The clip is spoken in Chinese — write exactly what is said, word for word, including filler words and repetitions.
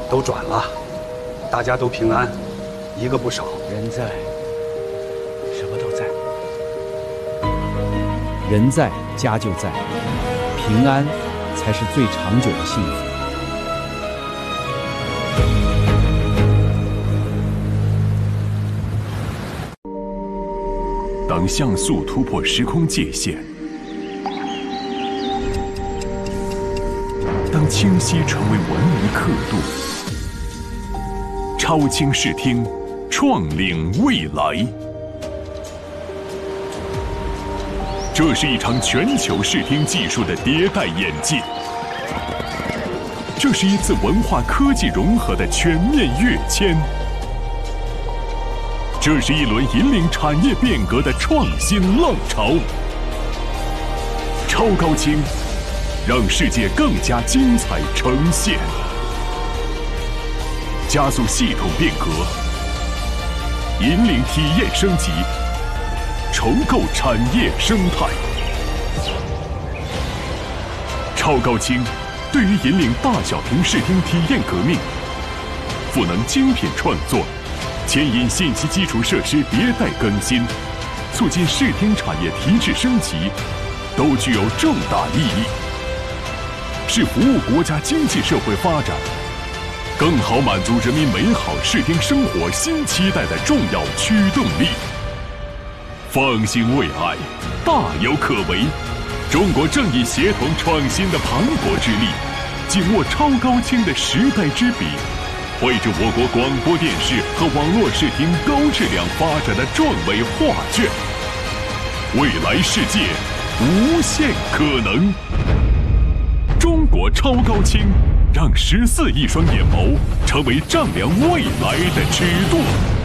都转了，大家都平安，一个不少。 人在，什么都在。 人在，家就在，平安才是最长久的幸福。 当像素突破时空界限，当清晰成为文明刻度，超清视听，创领未来。这是一场全球视听技术的迭代演进，这是一次文化科技融合的全面跃迁。这是一轮引领产业变革的创新浪潮。超高清，让世界更加精彩呈现，加速系统变革，引领体验升级，重构产业生态。超高清对于引领大小屏视听体验革命，赋能精品创作，牵引信息基础设施迭代更新，促进视听产业提质升级，都具有重大意义，是服务国家经济社会发展，更好满足人民美好视听生活新期待的重要驱动力。放心未来，大有可为。中国正以协同创新的磅礴之力，紧握超高清的时代之笔，绘制我国广播电视和网络视听高质量发展的壮美画卷。未来世界无限可能。中国超高清，让十四亿双眼眸成为丈量未来的尺度。